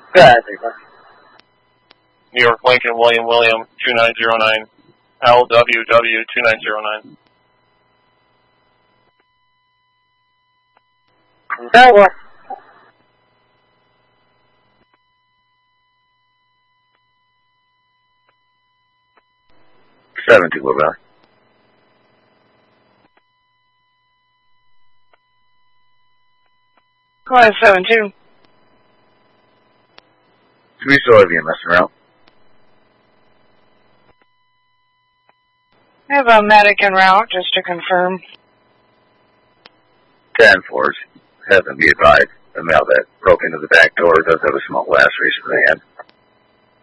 Good, everybody. New York Lincoln William 2909, LWW 2909. That one. Seven-two, what about? Go ahead, 7-2. Do we still have you messing around? I have a medic en route, just to confirm. 10-4s. Have them be advised. The male that broke into the back door does have a small laceration in the hand.